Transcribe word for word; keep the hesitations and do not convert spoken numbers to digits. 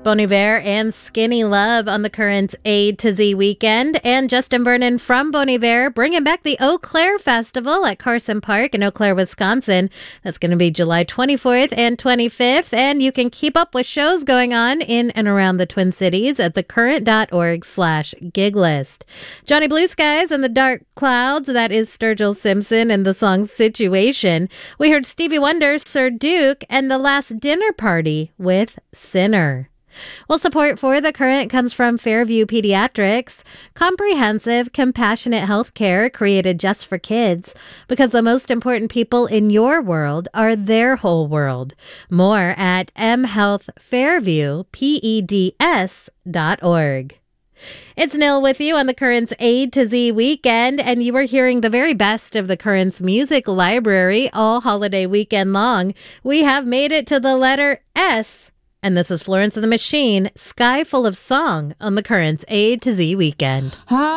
Bon Iver and Skinny Love on the Currents A to Z weekend. And Justin Vernon from Bon Iver bringing back the Eau Claire Festival at Carson Park in Eau Claire, Wisconsin. That's going to be July twenty-fourth and twenty-fifth. And you can keep up with shows going on in and around the Twin Cities at thecurrent.org slash gig list. Johnny Blue Skies and the Dark Clouds, that is Sturgill Simpson and the song Situation. We heard Stevie Wonder, Sir Duke, and The Last Dinner Party with Sinner. Well, support for The Current comes from Fairview Pediatrics, comprehensive, compassionate health care created just for kids, because the most important people in your world are their whole world. More at m health fairview peds dot org. It's Nil with you on the Currents A to Z weekend, and you are hearing the very best of the Currents music library all holiday weekend long. We have made it to the letter S. And this is Florence and the Machine, Sky Full of Song on the Currents A to Z weekend.